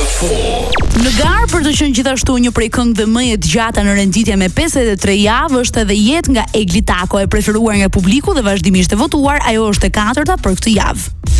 Në garë për të qenë gjithashtu një prej këngëve më e dëgjata në renditje me 53 javë është edhe Jetë nga Egli Tako, e preferuar nga publiku dhe vazhdimisht e votuar, ajo është e katërta për këtë javë.